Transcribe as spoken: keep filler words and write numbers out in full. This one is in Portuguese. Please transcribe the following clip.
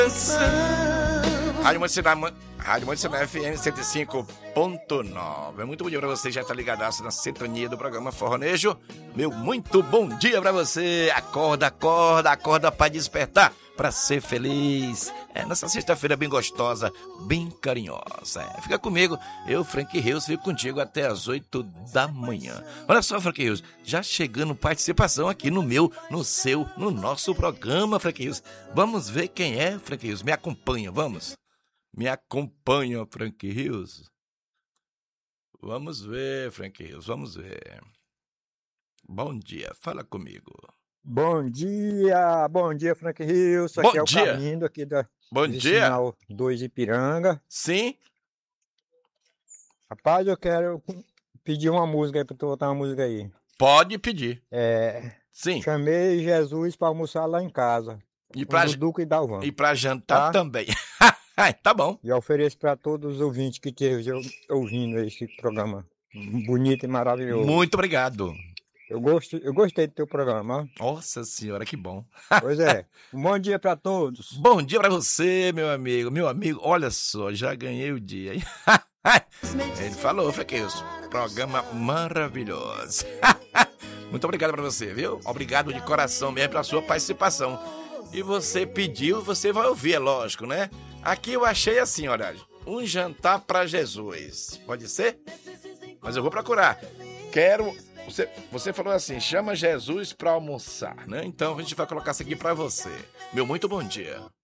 Rádio Mocidade, Rádio Mocidade F M cento e cinco ponto nove. Muito bom dia pra você, já tá ligadaço na sintonia do programa Forronejo. Meu muito bom dia pra você. Acorda, acorda, acorda pra despertar, pra ser feliz. É, nessa sexta-feira bem gostosa, bem carinhosa. É, fica comigo, eu, Frank Rios, fico contigo até as oito da manhã. Olha só, Frank Rios, já chegando participação aqui no meu, no seu, no nosso programa, Frank Rios. Vamos ver quem é, Frank Rios. Me acompanha, vamos. Me acompanha, Frank Rios. Vamos ver, Frank Rios, vamos ver. Bom dia, fala comigo. Bom dia, bom dia, Frank Rios. Aqui Bom é o dia. Carlindo aqui da Bom dia. Vicinal dois Ipiranga. Sim. Rapaz, eu quero pedir uma música aí pra tu botar uma música aí. Pode pedir. É. Sim. Chamei Jesus pra almoçar lá em casa. E pra, com Duduca e Dalvan. e pra jantar Tá? também. Tá bom. E ofereço pra todos os ouvintes que estejam ouvindo esse programa bonito e maravilhoso. Muito obrigado. Eu, gosto, eu gostei do teu programa. Nossa senhora, que bom. Pois é. Um bom dia pra todos. Bom dia pra você, meu amigo. Meu amigo, olha só, já ganhei o dia. Ele falou, Frequenço, programa maravilhoso. Muito obrigado pra você, viu? Obrigado de coração mesmo pela sua participação. E você pediu, você vai ouvir, é lógico, né? Aqui eu achei assim, olha, um jantar pra Jesus. Pode ser? Mas eu vou procurar. Quero... Você, você falou assim, chama Jesus pra almoçar, né? Então a gente vai colocar isso aqui pra você. Meu muito bom dia.